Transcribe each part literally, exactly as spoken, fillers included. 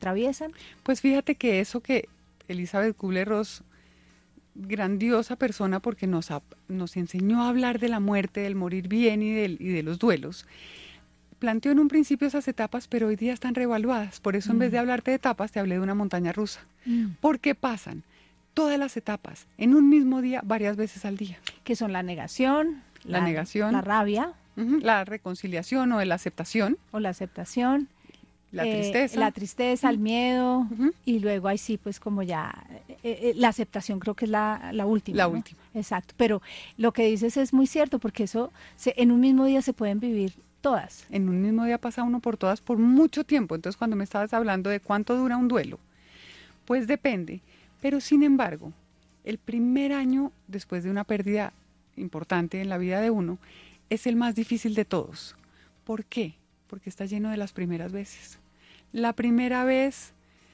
atraviesan? Pues fíjate que eso que Elizabeth Kubler-Ross, grandiosa persona porque nos, ha, nos enseñó a hablar de la muerte, del morir bien y, del, y de los duelos, planteó en un principio esas etapas, pero hoy día están reevaluadas. Por eso mm. en vez de hablarte de etapas, te hablé de una montaña rusa. Mm. ¿Por qué pasan todas las etapas en un mismo día, varias veces al día? Que son la negación, la, la negación, la rabia, uh-huh, la reconciliación o la aceptación. O la aceptación. La tristeza. Eh, la tristeza, el miedo, uh-huh. y luego ahí sí, pues como ya, eh, eh, la aceptación creo que es la, la última. La ¿no? última. Exacto, pero lo que dices es muy cierto, porque eso, se, en un mismo día se pueden vivir todas. En un mismo día pasa uno por todas por mucho tiempo. Entonces, cuando me estabas hablando de cuánto dura un duelo, pues depende. Pero sin embargo, el primer año después de una pérdida importante en la vida de uno es el más difícil de todos. ¿Por qué? Porque está lleno de las primeras veces. La primera vez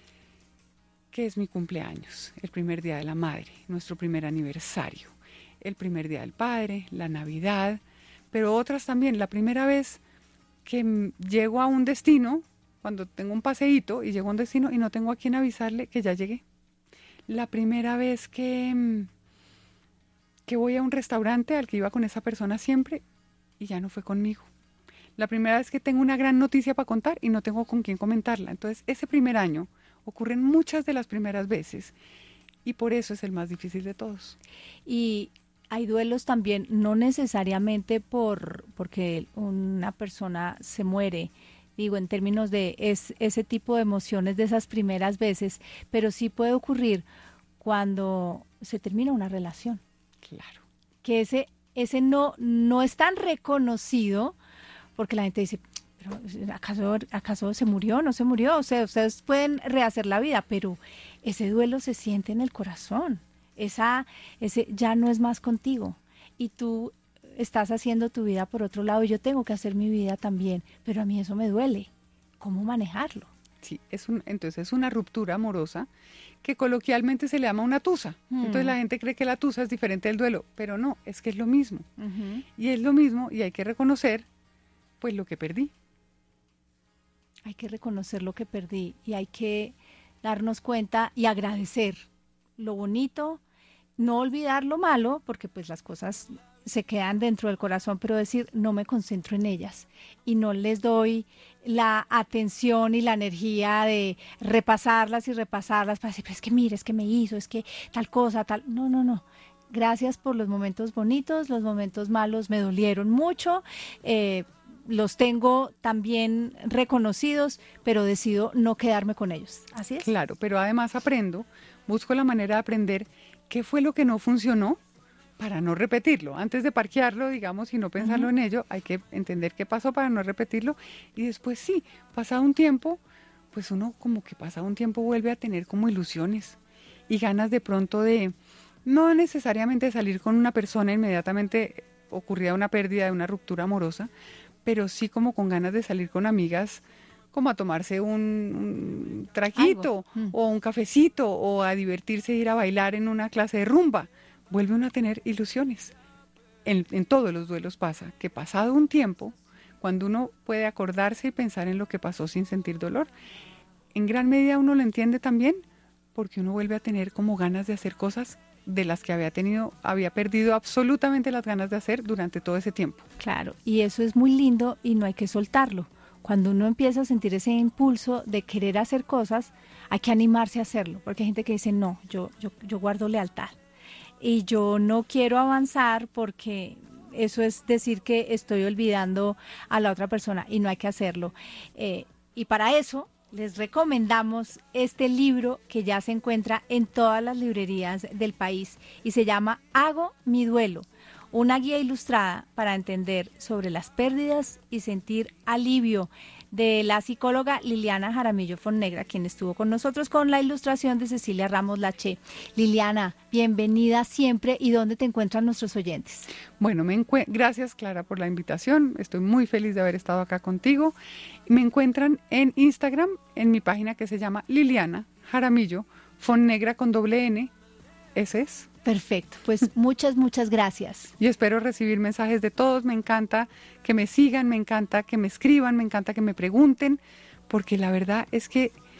que es mi cumpleaños, el primer día de la madre, nuestro primer aniversario, el primer día del padre, la Navidad, pero otras también. La primera vez que llego a un destino, cuando tengo un paseíto y llego a un destino y no tengo a quién avisarle que ya llegué. La primera vez que, que voy a un restaurante al que iba con esa persona siempre y ya no fue conmigo. La primera vez que tengo una gran noticia para contar y no tengo con quién comentarla. Entonces, ese primer año ocurren muchas de las primeras veces y por eso es el más difícil de todos. Y hay duelos también, no necesariamente por porque una persona se muere, digo, en términos de es, ese tipo de emociones de esas primeras veces, pero sí puede ocurrir cuando se termina una relación. Claro. Que ese, ese no, no es tan reconocido, porque la gente dice, pero ¿acaso, ¿acaso se murió? ¿No se murió? O sea, ustedes pueden rehacer la vida, pero ese duelo se siente en el corazón. Esa, ese ya no es más contigo. Y tú estás haciendo tu vida por otro lado y yo tengo que hacer mi vida también, pero a mí eso me duele. ¿Cómo manejarlo? Sí, es un, entonces es una ruptura amorosa que coloquialmente se le llama una tusa. Mm. Entonces la gente cree que la tusa es diferente del duelo, pero no, es que es lo mismo. Uh-huh. Y es lo mismo y hay que reconocer pues lo que perdí. Hay que reconocer lo que perdí y hay que darnos cuenta y agradecer lo bonito, no olvidar lo malo, porque pues las cosas se quedan dentro del corazón, pero decir, no me concentro en ellas y no les doy la atención y la energía de repasarlas y repasarlas para decir, pero es que mire, es que me hizo, es que tal cosa, tal, no, no, no. Gracias por los momentos bonitos, los momentos malos me dolieron mucho, eh, los tengo también reconocidos, pero decido no quedarme con ellos. ¿Así es? Claro, pero además aprendo, busco la manera de aprender qué fue lo que no funcionó para no repetirlo. Antes de parquearlo, digamos, y no pensarlo uh-huh. en ello, hay que entender qué pasó para no repetirlo. Y después sí, pasado un tiempo, pues uno como que pasado un tiempo vuelve a tener como ilusiones y ganas de pronto de, no necesariamente salir con una persona inmediatamente ocurrida una pérdida, de una ruptura amorosa, pero sí como con ganas de salir con amigas, como a tomarse un, un traguito mm. o un cafecito o a divertirse, ir a bailar en una clase de rumba. Vuelve uno a tener ilusiones. En, en todos los duelos pasa que pasado un tiempo, cuando uno puede acordarse y pensar en lo que pasó sin sentir dolor, en gran medida uno lo entiende también porque uno vuelve a tener como ganas de hacer cosas de las que había tenido, había perdido absolutamente las ganas de hacer durante todo ese tiempo. Claro, y eso es muy lindo y no hay que soltarlo. Cuando uno empieza a sentir ese impulso de querer hacer cosas, hay que animarse a hacerlo, porque hay gente que dice, no, yo, yo, yo guardo lealtad y yo no quiero avanzar porque eso es decir que estoy olvidando a la otra persona y no hay que hacerlo. Eh, y para eso les recomendamos este libro que ya se encuentra en todas las librerías del país y se llama Hago mi duelo, una guía ilustrada para entender sobre las pérdidas y sentir alivio, de la psicóloga Liliana Jaramillo Fonnegra, quien estuvo con nosotros con la ilustración de Cecilia Ramos Laché. Liliana, bienvenida siempre. ¿Y dónde te encuentran nuestros oyentes? Bueno, me encue- gracias Clara por la invitación. Estoy muy feliz de haber estado acá contigo. Me encuentran en Instagram, en mi página que se llama Liliana Jaramillo Fonnegra con doble N. Ese es. Perfecto, pues muchas, muchas gracias. Y espero recibir mensajes de todos, me encanta que me sigan, me encanta que me escriban, me encanta que me pregunten, porque la verdad es que